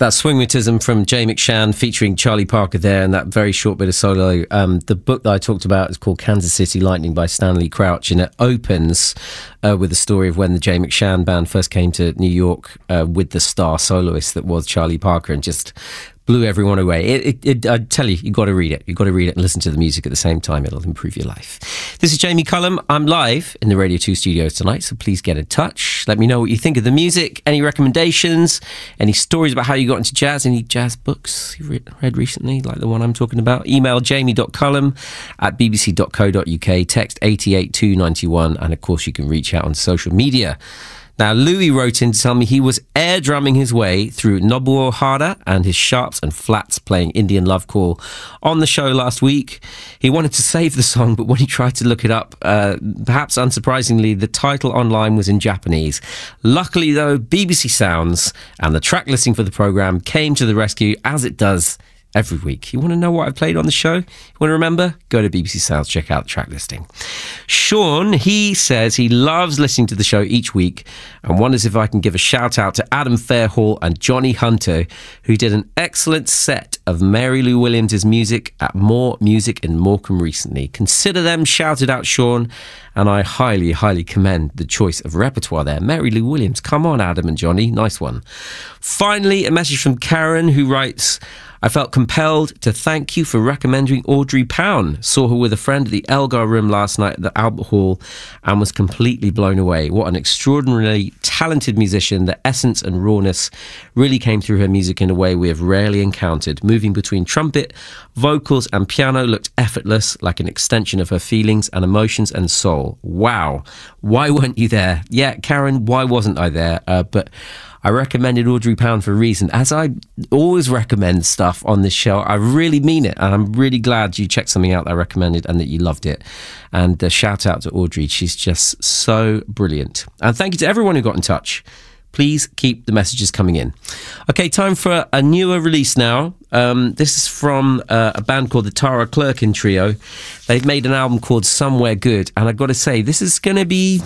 That swingmatism from Jay McShann featuring Charlie Parker there, and that very short bit of solo. The book that I talked about is called Kansas City Lightning by Stanley Crouch, and it opens with the story of when the Jay McShann band first came to New York with the star soloist that was Charlie Parker, and just blew everyone away. I tell you, you've got to read it. You've got to read it and listen to the music at the same time. It'll improve your life. This is Jamie Cullum. I'm live in the Radio 2 studios tonight, so please get in touch. Let me know what you think of the music, any recommendations, any stories about how you got into jazz, any jazz books you read recently, like the one I'm talking about. Email jamie.cullum@bbc.co.uk, text 88291, and of course you can reach out on social media. Now, Louis wrote in to tell me he was air drumming his way through Nobuo Ohara and his sharps and flats playing Indian Love Call on the show last week. He wanted to save the song, but when he tried to look it up, perhaps unsurprisingly, the title online was in Japanese. Luckily, though, BBC Sounds and the track listing for the programme came to the rescue, as it does every week. You want to know what I played on the show? You want to remember? Go to BBC Sounds, check out the track listing. Sean, he says he loves listening to the show each week and wonders if I can give a shout out to Adam Fairhall and Johnny Hunter, who did an excellent set of Mary Lou Williams' music at More Music in Morecambe recently. Consider them shouted out, Sean, and I highly, highly commend the choice of repertoire there. Mary Lou Williams, come on, Adam and Johnny, nice one. Finally, a message from Karen, who writes, I felt compelled to thank you for recommending Audrey Pound. Saw her with a friend at the Elgar Room last night at the Albert Hall and was completely blown away. What an extraordinarily talented musician. The essence and rawness really came through her music in a way we have rarely encountered. Moving between trumpet, vocals and piano looked effortless, like an extension of her feelings and emotions and soul. Wow. Why weren't you there? Yeah, Karen, why wasn't I there? But I recommended Audrey Pound for a reason. As I always recommend stuff on this show, I really mean it. And I'm really glad you checked something out that I recommended and that you loved it. And shout out to Audrey. She's just so brilliant. And thank you to everyone who got in touch. Please keep the messages coming in. Okay, time for a newer release now. This is from a band called the Tara Clerkin Trio. They've made an album called Somewhere Good, and I've got to say, this is gonna be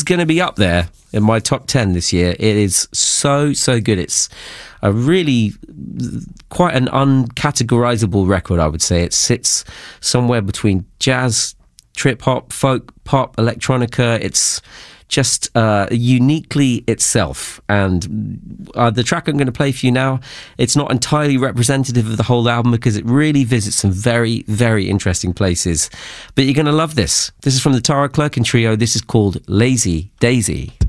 up there in my top 10 this year. It is so good. It's a really quite an uncategorizable record, I would say. It sits somewhere between jazz, trip hop, folk, pop, electronica. It's just uniquely itself. And the track I'm going to play for you now, it's not entirely representative of the whole album because it really visits some very, very interesting places. But you're going to love this. This is from the Tara Clerkin Trio. This is called Lazy Daisy.